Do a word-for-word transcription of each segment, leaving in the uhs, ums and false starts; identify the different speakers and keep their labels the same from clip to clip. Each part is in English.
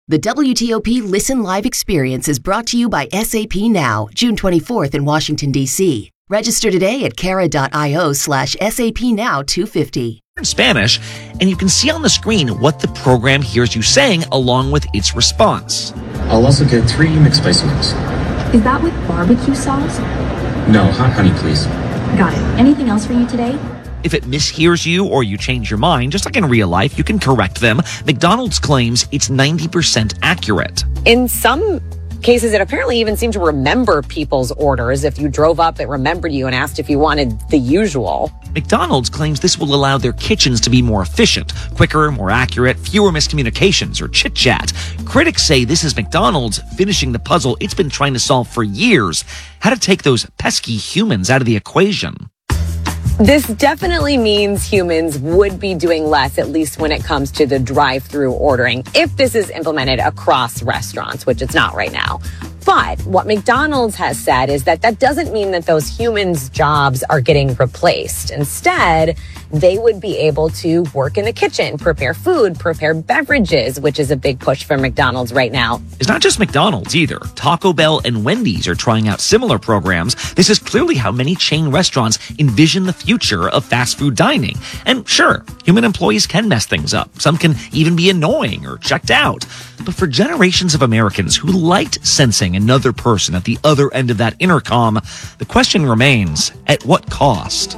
Speaker 1: The W T O P Listen Live experience is brought to you by S A P Now, June twenty-fourth in Washington, D C Register today at cara.io slash SAP Now 250.
Speaker 2: Spanish, and you can see on the screen what the program hears you saying along with its response.
Speaker 3: I'll also get three mixed spicy ones.
Speaker 4: Is that with barbecue sauce?
Speaker 3: No, hot honey, please.
Speaker 4: Got it. Anything else for you today?
Speaker 2: If it mishears you or you change your mind, just like in real life, you can correct them. McDonald's claims it's ninety percent accurate.
Speaker 5: In some cases, it apparently even seemed to remember people's orders. If you drove up, it remembered you and asked if you wanted the usual.
Speaker 2: McDonald's claims this will allow their kitchens to be more efficient, quicker, more accurate, fewer miscommunications or chit-chat. Critics say this is McDonald's finishing the puzzle it's been trying to solve for years: how to take those pesky humans out of the equation.
Speaker 5: This definitely means humans would be doing less, at least when it comes to the drive-through ordering, if this is implemented across restaurants, which it's not right now. But what McDonald's has said is that that doesn't mean that those humans' jobs are getting replaced. Instead, they would be able to work in the kitchen, prepare food, prepare beverages, which is a big push for McDonald's right now.
Speaker 2: It's not just McDonald's either. Taco Bell and Wendy's are trying out similar programs. This is clearly how many chain restaurants envision the future of fast food dining. And sure, human employees can mess things up. Some can even be annoying or checked out. But for generations of Americans who liked sensing another person at the other end of that intercom, the question remains, at what cost?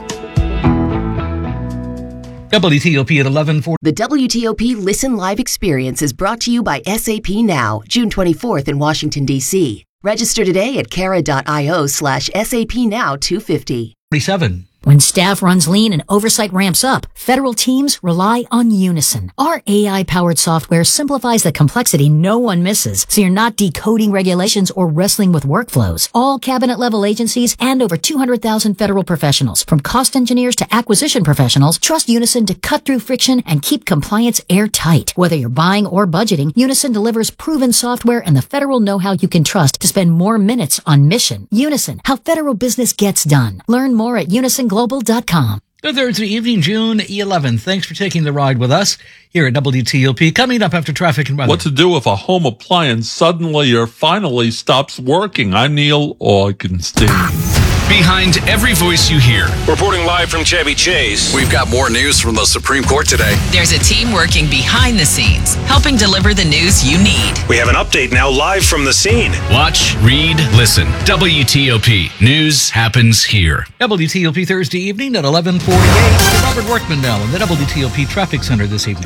Speaker 6: W T O P at eleven forty.
Speaker 1: The W T O P Listen Live experience is brought to you by S A P Now, June twenty-fourth in Washington, D C Register today at cara.io slash SAP Now 250.
Speaker 6: forty-seven.
Speaker 7: When staff runs lean and oversight ramps up, federal teams rely on Unison. Our A I-powered software simplifies the complexity no one misses, so you're not decoding regulations or wrestling with workflows. All cabinet-level agencies and over two hundred thousand federal professionals, from cost engineers to acquisition professionals, trust Unison to cut through friction and keep compliance airtight. Whether you're buying or budgeting, Unison delivers proven software and the federal know-how you can trust to spend more minutes on mission. Unison, how federal business gets done. Learn more at unison global dot com.
Speaker 6: Good Thursday evening, June eleventh. Thanks for taking the ride with us here at W T O P. Coming up after traffic and weather.
Speaker 8: What to do if a home appliance suddenly or finally stops working? I'm Neil Augenstein.
Speaker 9: Behind every voice you hear.
Speaker 10: Reporting live from Chevy Chase.
Speaker 9: We've got more news from the Supreme Court today.
Speaker 11: There's a team working behind the scenes, helping deliver the news you need.
Speaker 10: We have an update now live from the scene.
Speaker 9: Watch, read, listen. W T O P. News happens here.
Speaker 6: W T O P Thursday evening at eleven forty-eight. Robert Workman now in the W T O P Traffic Center this evening.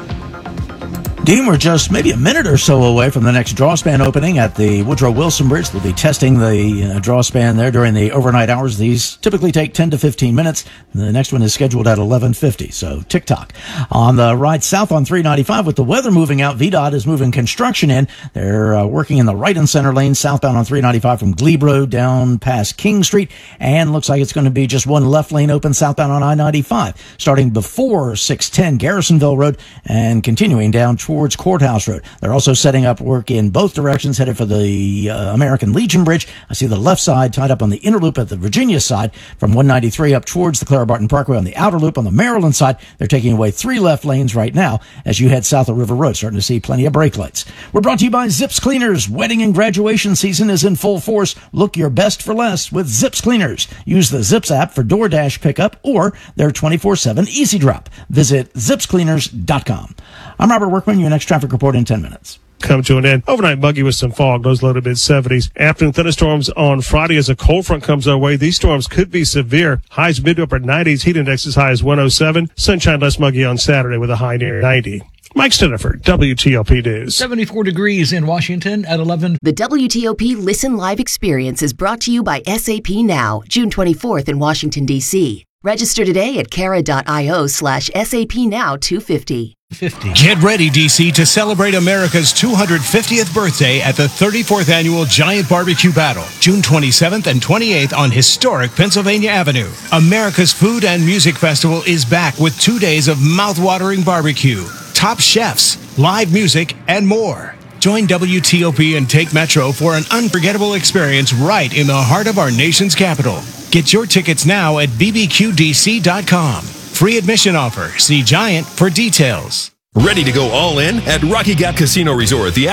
Speaker 12: Dean, we're just maybe a minute or so away from the next draw span opening at the Woodrow Wilson Bridge. They'll be testing the uh, draw span there during the overnight hours. These typically take ten to fifteen minutes. The next one is scheduled at eleven fifty, so tick-tock. On the right south on three ninety-five, with the weather moving out, V DOT is moving construction in. They're uh, working in the right and center lane southbound on three ninety-five from Glebe Road down past King Street, and looks like it's going to be just one left lane open southbound on I ninety-five, starting before six ten Garrisonville Road and continuing down towards towards Courthouse Road. They're also setting up work in both directions, headed for the uh, American Legion Bridge. I see the left side tied up on the inner loop at the Virginia side from one ninety-three up towards the Clara Barton Parkway. On the outer loop on the Maryland side, they're taking away three left lanes right now as you head south of River Road, starting to see plenty of brake lights. We're brought to you by Zips Cleaners. Wedding and graduation season is in full force. Look your best for less with Zips Cleaners. Use the Zips app for DoorDash pickup or their twenty-four seven Easy Drop. Visit zips cleaners dot com. I'm Robert Workman. Your next traffic report in ten minutes.
Speaker 13: Come to an end. Overnight muggy with some fog. Those low to mid seventies. Afternoon thunderstorms on Friday as a cold front comes our way. These storms could be severe. Highs mid to upper nineties. Heat index as high as one oh seven. Sunshine less muggy on Saturday with a high near ninety. Mike Stiniford, W T O P News.
Speaker 6: seventy-four degrees in Washington at eleven.
Speaker 1: The W T O P Listen Live experience is brought to you by S A P Now, June twenty-fourth in Washington, D C Register today at cara.io slash SAP Now 250.
Speaker 6: fifty.
Speaker 14: Get ready, D C, to celebrate America's two hundred fiftieth birthday at the thirty-fourth Annual Giant Barbecue Battle, June twenty-seventh and twenty-eighth on historic Pennsylvania Avenue. America's Food and Music Festival is back with two days of mouth-watering barbecue, top chefs, live music, and more. Join W T O P and take Metro for an unforgettable experience right in the heart of our nation's capital. Get your tickets now at b b q d c dot com. Free admission offer. See Giant for details.
Speaker 15: Ready to go all in? At Rocky Gap Casino Resort, the